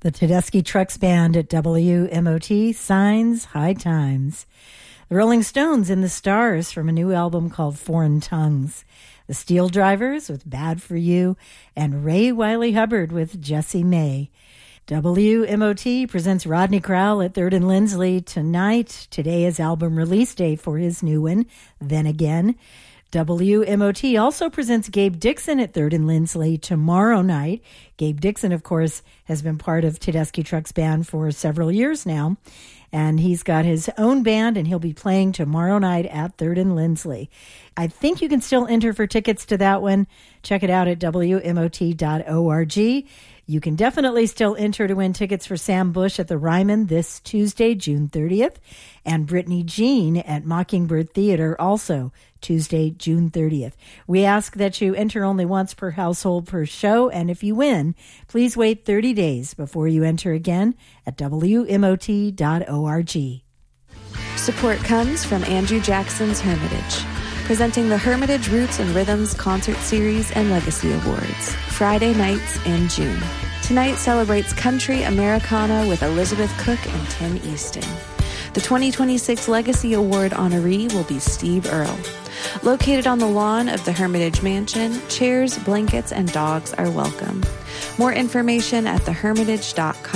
The Tedeschi Trucks Band at WMOT signs High Times. The Rolling Stones in the Stars from a new album called Foreign Tongues. The Steel Drivers with Bad For You, and Ray Wiley Hubbard with Jessie May. WMOT presents Rodney Crowell at 3rd and Lindsley tonight. Today is album release day for his new one, Then Again. WMOT also presents Gabe Dixon at 3rd and Lindsley tomorrow night. Gabe Dixon, of course, has been part of Tedeschi Trucks Band for several years now. And he's got his own band, and he'll be playing tomorrow night at 3rd and Lindsley. I think you can still enter for tickets to that one. Check it out at WMOT.org. You can definitely still enter to win tickets for Sam Bush at the Ryman this Tuesday, June 30th, and Brittany Jean at Mockingbird Theater also Tuesday, June 30th. We ask that you enter only once per household per show, and if you win, please wait 30 days before you enter again at WMOT.org. Support comes from Andrew Jackson's Hermitage, presenting the Hermitage Roots and Rhythms Concert Series and Legacy Awards, Friday nights in June. Tonight celebrates Country Americana with Elizabeth Cook and Tim Easton. The 2026 Legacy Award honoree will be Steve Earle. Located on the lawn of the Hermitage Mansion, chairs, blankets, and dogs are welcome. More information at thehermitage.com.